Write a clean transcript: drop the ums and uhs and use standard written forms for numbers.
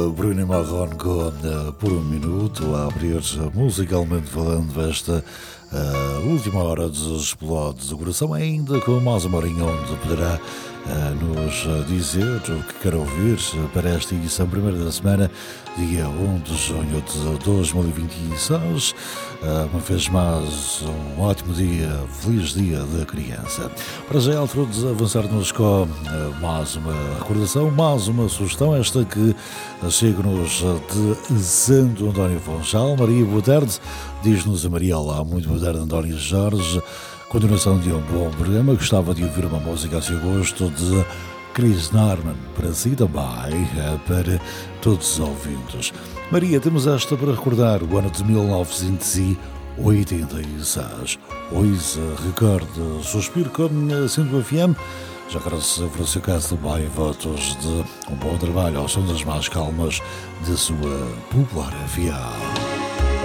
Bruno Marrone com Por um Minuto a abrir musicalmente falando esta última hora dos Explodes do Coração, ainda com mais uma horinha onde poderá nos dizer o que quer ouvir para esta edição primeira da semana, dia 1 de junho de 2026. Uma vez mais, um ótimo dia, feliz dia da criança. Para já é a altura de avançarmos com mais uma recordação, mais uma sugestão, esta que chega-nos de Santo António Funchal. Maria, boa tarde. Diz-nos a Maria: olá, muito boa tarde, António Jorge. Continuação de um bom programa. Gostava de ouvir uma música a seu gosto de Chris Norman, para si também, para todos os ouvintes. Maria, temos esta para recordar o ano de 1986. Hoje recorde Suspiro com 5 FM. Já para o seu caso também, votos de um bom trabalho ao som das mais calmas da sua popular FM.